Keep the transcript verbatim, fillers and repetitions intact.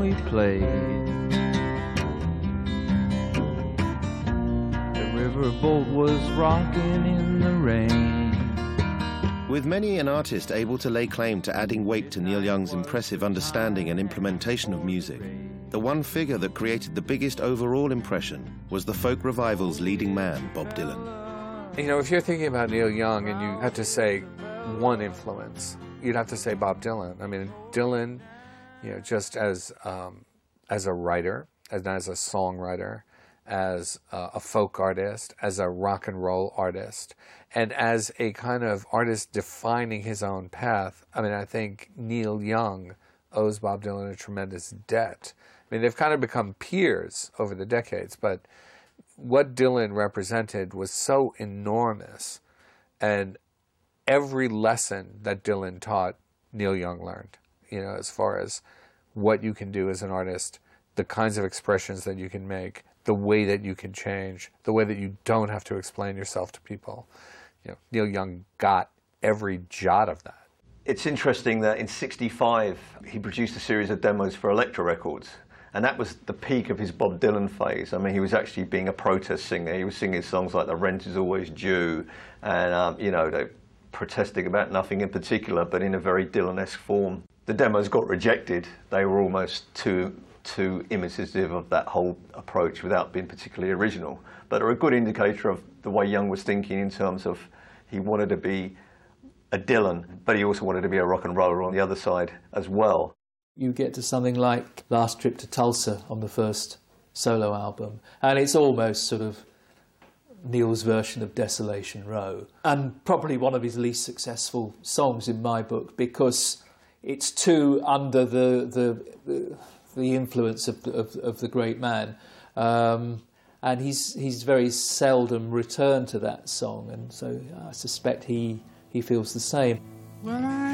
we played. The riverboat was rocking in the rain. With many an artist able to lay claim to adding weight to Neil Young's impressive understanding and implementation of music, the one figure that created the biggest overall impression was the folk revival's leading man, Bob Dylan. You know, if you're thinking about Neil Young and you had to say one influence, you'd have to say Bob Dylan. I mean, Dylan, you know, just as um, as a writer, as as a songwriter, as uh, a folk artist, as a rock and roll artist, and as a kind of artist defining his own path. I mean, I think Neil Young owes Bob Dylan a tremendous debt. I mean, they've kind of become peers over the decades, but what Dylan represented was so enormous, and every lesson that Dylan taught, Neil Young learned, you know, as far as what you can do as an artist, the kinds of expressions that you can make, the way that you can change, the way that you don't have to explain yourself to people. You know, Neil Young got every jot of that. It's interesting that in sixty-five, he produced a series of demos for Elektra Records. And that was the peak of his Bob Dylan phase. I mean, he was actually being a protest singer. He was singing songs like The Rent Is Always Due, and, um, you know, they protesting about nothing in particular, but in a very Dylan-esque form. The demos got rejected. They were almost too, too imitative of that whole approach without being particularly original. But they're a good indicator of the way Young was thinking in terms of he wanted to be a Dylan, but he also wanted to be a rock and roller on the other side as well. You get to something like Last Trip to Tulsa on the first solo album, and it's almost sort of Neil's version of Desolation Row, and probably one of his least successful songs in my book, because it's too under the the, the, the influence of the, of, of the great man, um, and he's he's very seldom returned to that song, and so I suspect he he feels the same. Well, I